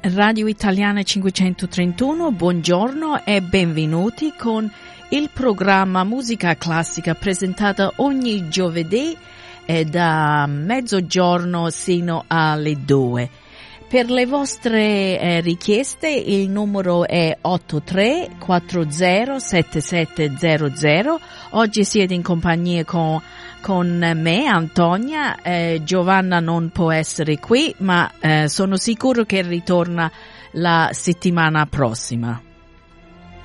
Radio Italiana 531, buongiorno e benvenuti con il programma Musica Classica presentata ogni giovedì da mezzogiorno sino alle 2. Per le vostre richieste il numero è 83407700. Oggi siete in compagnia con me, Antonia. Giovanna non può essere qui, ma sono sicuro che ritorna la settimana prossima.